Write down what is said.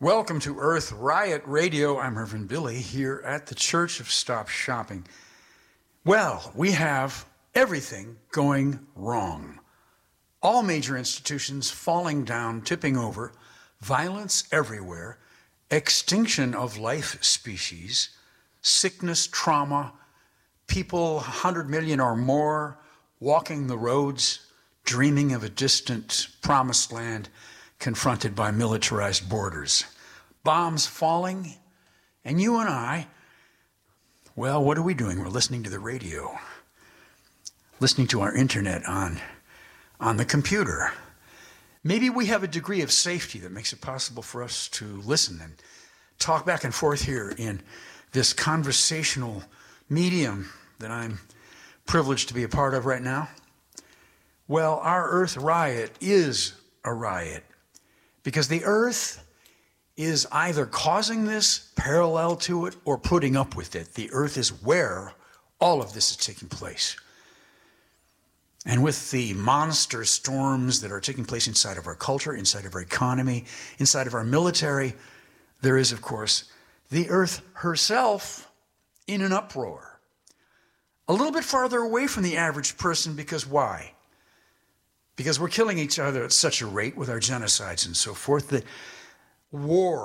Welcome to Earth Riot Radio. I'm Reverend Billy here at the Church of Stop Shopping. Well, we have everything going wrong. All major institutions falling down, tipping over, violence everywhere, extinction of life species, sickness, trauma, people 100 million or more walking the roads, dreaming of a distant promised land confronted by militarized borders. Bombs falling, and you and I, well, what are we doing? We're listening to the radio, listening to our internet on the computer. Maybe we have a degree of safety that makes it possible for us to listen and talk back and forth here in this conversational medium that I'm privileged to be a part of right now. Well, our Earth Riot is a riot because the Earth is either causing this, parallel to it, or putting up with it. The Earth is where all of this is taking place. And with the monster storms that are taking place inside of our culture, inside of our economy, inside of our military, there is, of course, the Earth herself in an uproar. A little bit farther away from the average person, because why? Because we're killing each other at such a rate with our genocides and so forth that war